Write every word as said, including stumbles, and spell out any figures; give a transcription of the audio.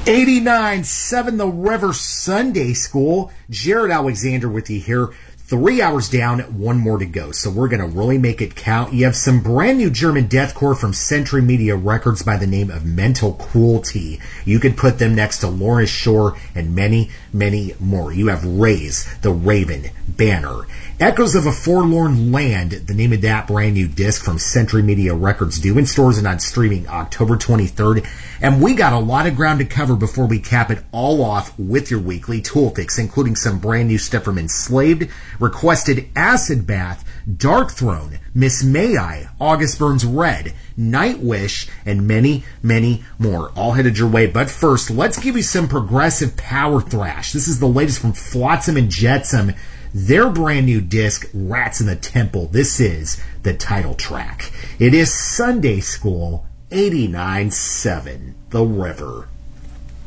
eighty-nine seven The River Sunday School. Jared Alexander with you here. Three hours down, one more to go. So we're going to really make it count. You have some brand new German deathcore from Century Media Records by the name of Mental Cruelty. You could put them next to Lawrence Shore and many, many more. You have Raise, The Raven, Banner. Echoes of a Forlorn Land, the name of that brand new disc from Century Media Records, due in stores and on streaming October twenty-third. And we got a lot of ground to cover before we cap it all off with your weekly tool fix, including some brand new stuff from Enslaved, Requested Acid Bath, Dark Throne, Miss May I, August Burns Red, Nightwish, and many, many more. All headed your way. But first, let's give you some progressive power thrash. This is the latest from Flotsam and Jetsam. Their brand new disc, Rats in the Temple. This is the title track. It is Sunday School, eighty-nine seven The River.